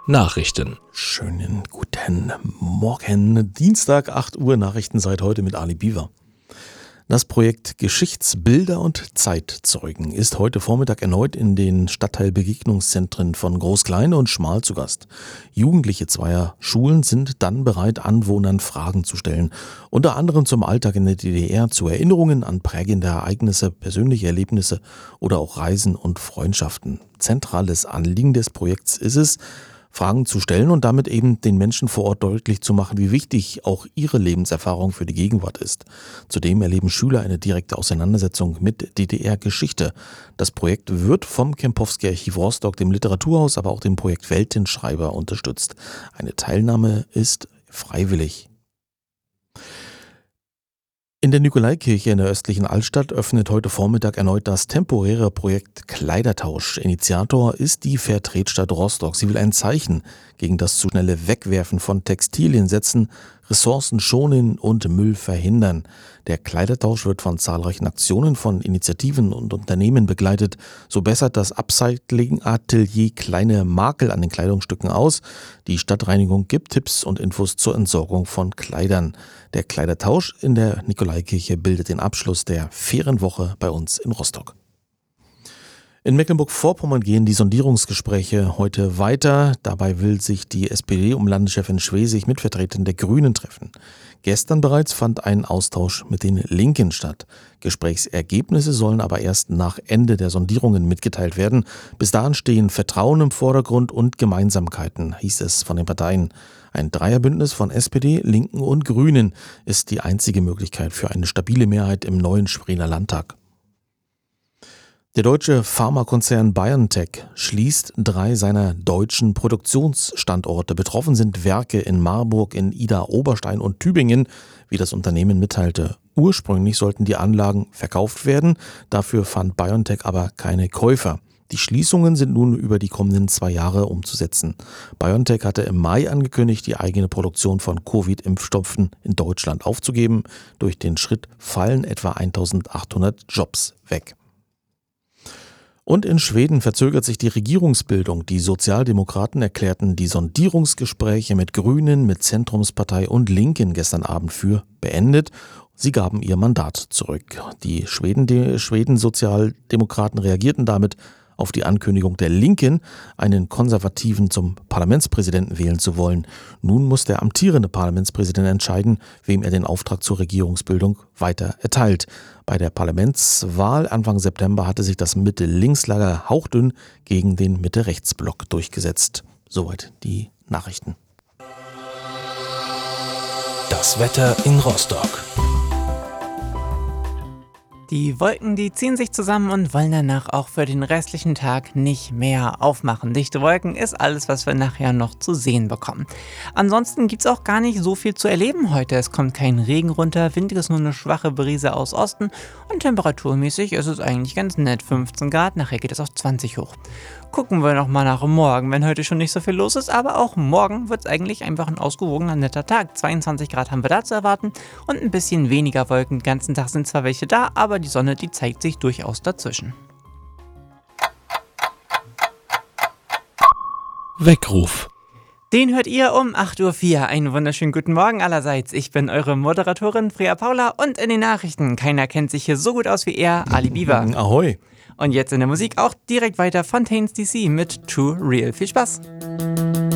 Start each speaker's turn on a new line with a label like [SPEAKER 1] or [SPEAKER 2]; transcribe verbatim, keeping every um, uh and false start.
[SPEAKER 1] Nachrichten.
[SPEAKER 2] Schönen guten Morgen. Dienstag, acht Uhr, Nachrichtenzeit heute mit Ali Biver. Das Projekt Geschichtsbilder und Zeitzeugen ist heute Vormittag erneut in den Stadtteilbegegnungszentren von Groß-Kleine und Schmal zu Gast. Jugendliche zweier Schulen sind dann bereit, Anwohnern Fragen zu stellen. Unter anderem zum Alltag in der D D R, zu Erinnerungen an prägende Ereignisse, persönliche Erlebnisse oder auch Reisen und Freundschaften. Zentrales Anliegen des Projekts ist es, Fragen zu stellen und damit eben den Menschen vor Ort deutlich zu machen, wie wichtig auch ihre Lebenserfahrung für die Gegenwart ist. Zudem erleben Schüler eine direkte Auseinandersetzung mit D D R-Geschichte. Das Projekt wird vom Kempowski-Archiv Rostock, dem Literaturhaus, aber auch dem Projekt Weltenschreiber unterstützt. Eine Teilnahme ist freiwillig. In der Nikolaikirche in der östlichen Altstadt öffnet heute Vormittag erneut das temporäre Projekt Kleidertausch. Initiator ist die Fairtrade-Stadt Rostock. Sie will ein Zeichen gegen das zu schnelle Wegwerfen von Textilien setzen, Ressourcen schonen und Müll verhindern. Der Kleidertausch wird von zahlreichen Aktionen von Initiativen und Unternehmen begleitet. So bessert das Upcycling-Atelier kleine Makel an den Kleidungsstücken aus. Die Stadtreinigung gibt Tipps und Infos zur Entsorgung von Kleidern. Der Kleidertausch in der Nikolaikirche bildet den Abschluss der Ferienwoche bei uns in Rostock. In Mecklenburg-Vorpommern gehen die Sondierungsgespräche heute weiter. Dabei will sich die S P D um Landeschefin Schwesig mit Vertretern der Grünen treffen. Gestern bereits fand ein Austausch mit den Linken statt. Gesprächsergebnisse sollen aber erst nach Ende der Sondierungen mitgeteilt werden. Bis dahin stehen Vertrauen im Vordergrund und Gemeinsamkeiten, hieß es von den Parteien. Ein Dreierbündnis von S P D, Linken und Grünen ist die einzige Möglichkeit für eine stabile Mehrheit im neuen Spreeler Landtag. Der deutsche Pharmakonzern BioNTech schließt drei seiner deutschen Produktionsstandorte. Betroffen sind Werke in Marburg, in Idar-Oberstein und Tübingen, wie das Unternehmen mitteilte. Ursprünglich sollten die Anlagen verkauft werden, dafür fand BioNTech aber keine Käufer. Die Schließungen sind nun über die kommenden zwei Jahre umzusetzen. BioNTech hatte im Mai angekündigt, die eigene Produktion von Covid-Impfstoffen in Deutschland aufzugeben. Durch den Schritt fallen etwa eintausendachthundert Jobs weg. Und in Schweden verzögert sich die Regierungsbildung. Die Sozialdemokraten erklärten die Sondierungsgespräche mit Grünen, mit Zentrumspartei und Linken gestern Abend für beendet. Sie gaben ihr Mandat zurück. Die Schweden, die Schweden-Sozialdemokraten reagierten damit auf die Ankündigung der Linken, einen Konservativen zum Parlamentspräsidenten wählen zu wollen. Nun muss der amtierende Parlamentspräsident entscheiden, wem er den Auftrag zur Regierungsbildung weiter erteilt. Bei der Parlamentswahl Anfang September hatte sich das Mitte-Links-Lager hauchdünn gegen den Mitte-Rechts-Block durchgesetzt. Soweit die Nachrichten.
[SPEAKER 1] Das Wetter in Rostock.
[SPEAKER 3] Die Wolken, die ziehen sich zusammen und wollen danach auch für den restlichen Tag nicht mehr aufmachen. Dichte Wolken ist alles, was wir nachher noch zu sehen bekommen. Ansonsten gibt es auch gar nicht so viel zu erleben heute. Es kommt kein Regen runter, Wind ist nur eine schwache Brise aus Osten und temperaturmäßig ist es eigentlich ganz nett. fünfzehn Grad, nachher geht es auf zwanzig hoch. Gucken wir nochmal nach morgen, wenn heute schon nicht so viel los ist, aber auch morgen wird es eigentlich einfach ein ausgewogener, netter Tag. zweiundzwanzig Grad haben wir da zu erwarten und ein bisschen weniger Wolken. Den ganzen Tag sind zwar welche da, aber die Sonne, die zeigt sich durchaus dazwischen.
[SPEAKER 1] Weckruf.
[SPEAKER 3] Den hört ihr um acht Uhr vier. Einen wunderschönen guten Morgen allerseits. Ich bin eure Moderatorin Freya Paula und in den Nachrichten. Keiner kennt sich hier so gut aus wie er, Ali Biver.
[SPEAKER 2] Ahoi.
[SPEAKER 3] Und jetzt in der Musik auch direkt weiter Fontaines D C mit Too Real. Viel Spaß!